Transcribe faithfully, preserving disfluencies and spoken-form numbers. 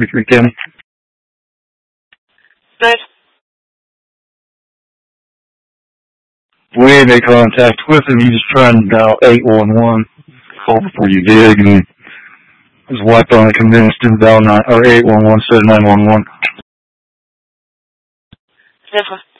County. Good. We made contact with him. He was trying to dial eight one one before you did, and his wife finally convinced him to dial nine or eight one one instead of nine one one. This was